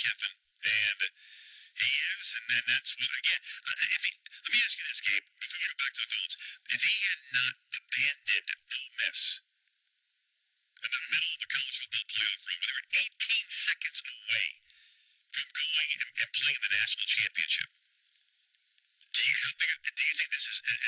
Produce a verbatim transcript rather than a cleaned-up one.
Kiffin, and he is, and, and that's what again. Uh, if he, let me ask you this, Gabe, before we go back to the phones. If he had not abandoned Ole Miss in the middle of the college football playoff run, where they were eighteen seconds away from going and, and playing the national championship, do you do you think this is